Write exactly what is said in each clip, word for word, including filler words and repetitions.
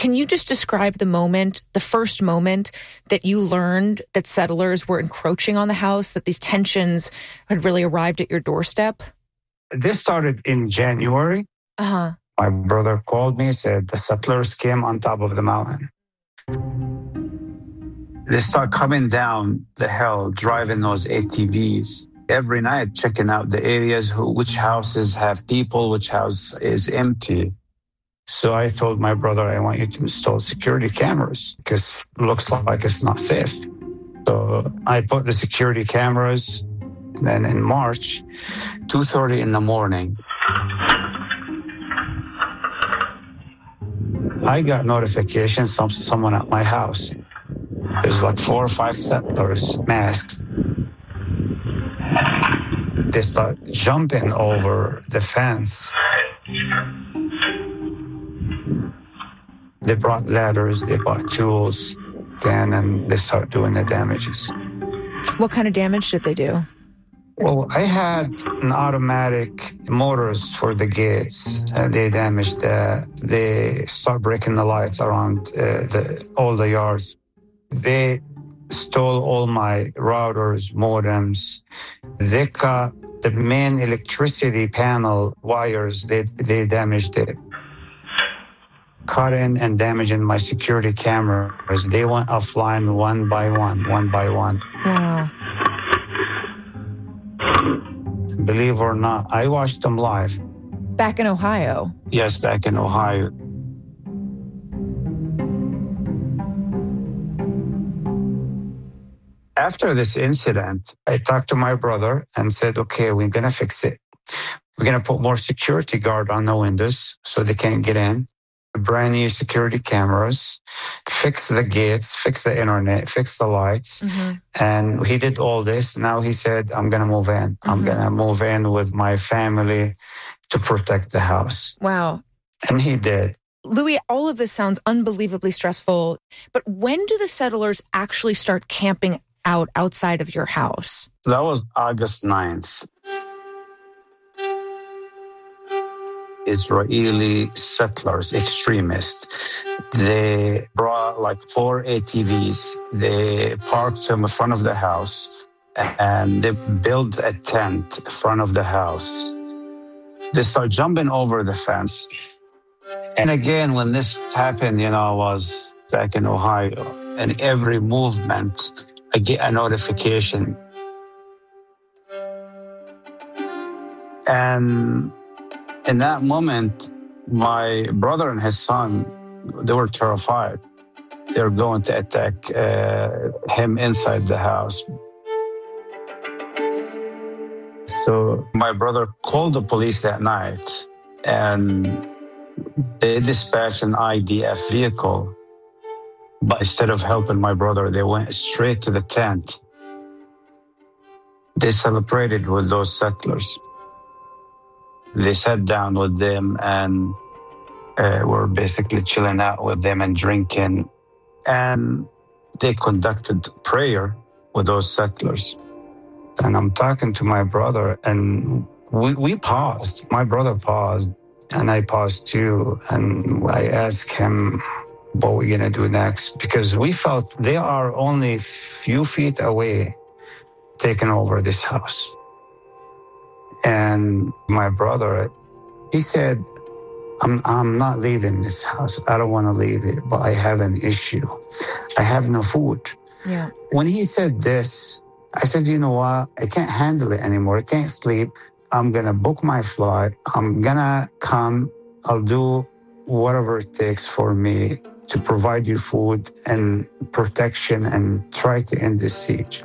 Can you just describe the moment, the first moment that you learned that settlers were encroaching on the house, that these tensions had really arrived at your doorstep? This started in January. Uh-huh. My brother called me, said the settlers came on top of the mountain. They start coming down the hill, driving those A T Vs. Every night, checking out the areas, who, which houses have people, which house is empty. So I told my brother, I want you to install security cameras because it looks like it's not safe. So I put the security cameras. Then in March, two thirty in the morning, I got notification from someone at my house. There's like four or five settlers masked. They start jumping over the fence. They brought ladders, they brought tools, then, and they start doing the damages. What kind of damage did they do? Well, I had an automatic motors for the gates. Uh, they damaged that. They start breaking the lights around uh, the, all the yards. They stole all my routers, modems. They cut the main electricity panel wires. They, they damaged it. Cutting and damaging my security cameras. They went offline one by one, one by one. Wow. Believe it or not, I watched them live. Back in Ohio? Yes, back in Ohio. After this incident, I talked to my brother and said, okay, we're going to fix it. We're going to put more security guard on the windows so they can't get in. Brand new security cameras, fix the gates, fix the internet, fix the lights. Mm-hmm. And he did all this. Now he said, I'm going to move in. Mm-hmm. I'm going to move in with my family to protect the house. Wow. And he did. Louis, all of this sounds unbelievably stressful. But when do the settlers actually start camping out outside of your house? That was August ninth. Israeli settlers, extremists. They brought like four A T Vs. They parked them in front of the house and they built a tent in front of the house. They start jumping over the fence. And again, when this happened, you know, I was back in Ohio, and every movement, I get a notification. And in that moment, my brother and his son, they were terrified. They were going to attack uh, him inside the house. So my brother called the police that night, and they dispatched an I D F vehicle. But instead of helping my brother, they went straight to the tent. They celebrated with those settlers. They sat down with them and uh, were basically chilling out with them and drinking. And they conducted prayer with those settlers. And I'm talking to my brother, and we, we paused. My brother paused, and I paused too. And I asked him, what are we going to do next? Because we felt they are only a few feet away taking over this house. And my brother, he said, I'm, I'm not leaving this house. I don't want to leave it, but I have an issue. I have no food. Yeah. When he said this, I said, you know what? I can't handle it anymore. I can't sleep. I'm going to book my flight. I'm going to come. I'll do whatever it takes for me to provide you food and protection and try to end this siege.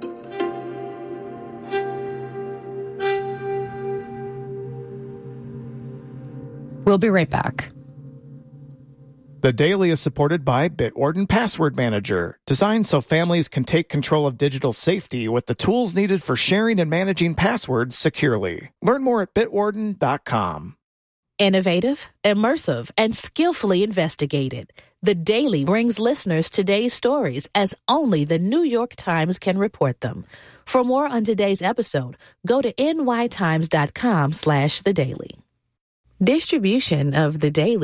We'll be right back. The Daily is supported by Bitwarden Password Manager, designed so families can take control of digital safety with the tools needed for sharing and managing passwords securely. Learn more at bitwarden dot com. Innovative, immersive, and skillfully investigated. The Daily brings listeners today's stories as only the New York Times can report them. For more on today's episode, go to n y times dot com slash the daily. Distribution of The Daily